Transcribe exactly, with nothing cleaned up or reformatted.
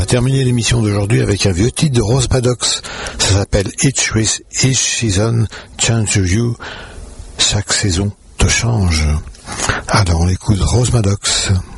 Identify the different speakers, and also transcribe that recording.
Speaker 1: terminer l'émission d'aujourd'hui avec un vieux titre de Rose Maddox. Ça s'appelle Each, Each Season Changes You. Chaque saison te change. Alors on écoute Rose Maddox.